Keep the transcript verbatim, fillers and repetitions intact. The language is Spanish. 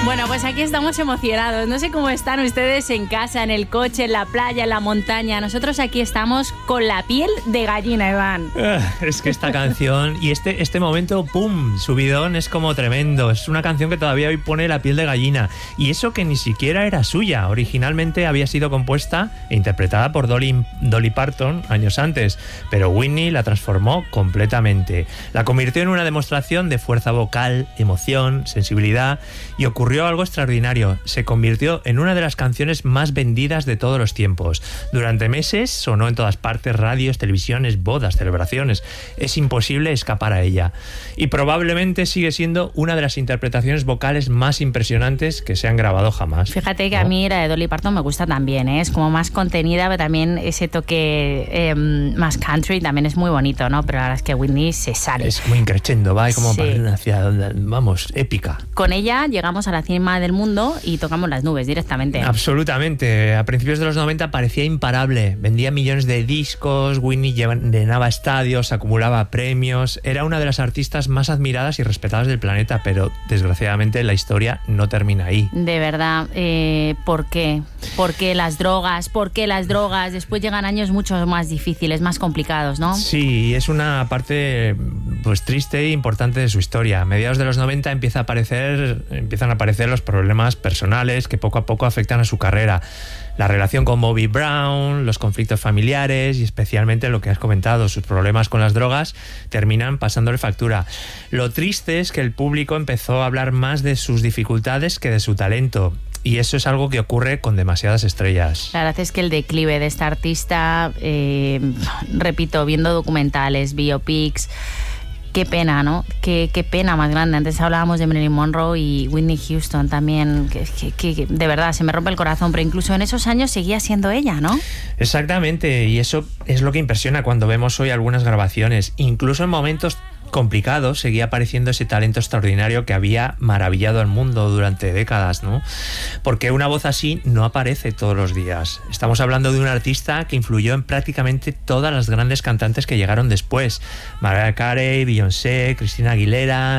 Bueno, pues aquí estamos emocionados. No sé cómo están ustedes en casa, en el coche, en la playa, en la montaña. Nosotros aquí estamos con la piel de gallina, Iván. Es que esta canción y este, este momento, ¡pum!, subidón, es como tremendo. Es una canción que todavía hoy pone la piel de gallina. Y eso que ni siquiera era suya. Originalmente había sido compuesta e interpretada por Dolly, Dolly Parton años antes, pero Whitney la transformó completamente. La convirtió en una demostración de fuerza vocal, emoción, sensibilidad, y ocurrió algo extraordinario. Se convirtió en una de las canciones más vendidas de todos los tiempos. Durante meses sonó en todas partes, radios, televisiones, bodas, celebraciones. Es imposible escapar a ella. Y probablemente sigue siendo una de las interpretaciones vocales más impresionantes que se han grabado jamás. Fíjate que ¿no? A mí la de Dolly Parton me gusta también, ¿eh? Es como más contenida, pero también ese toque eh, más country también es muy bonito, ¿no? Pero la verdad es que Whitney se sale. Es muy increchendo, va como Sí. hacia, vamos, épica. Con ella llegamos a la cima del mundo y tocamos las nubes directamente. Absolutamente. A principios de los noventa parecía imparable. Vendía millones de discos, Whitney llenaba estadios, acumulaba premios. Era una de las artistas más admiradas y respetadas del planeta, pero desgraciadamente la historia no termina ahí. De verdad, eh, ¿por qué? ¿Por qué las drogas? ¿Por qué las drogas? Después llegan años mucho más difíciles, más complicados, ¿no? Sí, es una parte pues triste e importante de su historia. A mediados de los noventa empieza a aparecer, empiezan a aparecer los problemas personales que poco a poco afectan a su carrera. La relación con Bobby Brown, los conflictos familiares y especialmente lo que has comentado, sus problemas con las drogas, terminan pasándole factura. Lo triste es que el público empezó a hablar más de sus dificultades que de su talento. Y eso es algo que ocurre con demasiadas estrellas. La verdad es que el declive de esta artista, eh, repito, viendo documentales, biopics, qué pena, ¿no? Qué, qué pena más grande. Antes hablábamos de Marilyn Monroe y Whitney Houston también, que, que, que de verdad se me rompe el corazón, pero incluso en esos años seguía siendo ella, ¿no? Exactamente, y eso es lo que impresiona cuando vemos hoy algunas grabaciones. Incluso en momentos complicados seguía apareciendo ese talento extraordinario que había maravillado al mundo durante décadas, ¿no? Porque una voz así no aparece todos los días. Estamos hablando de un artista que influyó en prácticamente todas las grandes cantantes que llegaron después. Mariah Carey, Beyoncé, Christina Aguilera,